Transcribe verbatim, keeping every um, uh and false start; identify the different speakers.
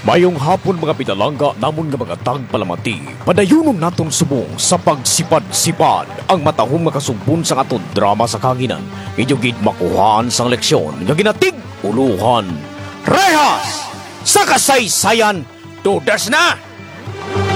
Speaker 1: Mayong hapon mga pitalangga namon nga mga tagpalamati. Padayunon naton subong sa pagsipad-sipad ang matahong makasumpon sa aton drama sa kanginan. Inyong makuhaan sang leksyon nga ginatig uluhan. Rehas! Sa kasaysayan, tudas na!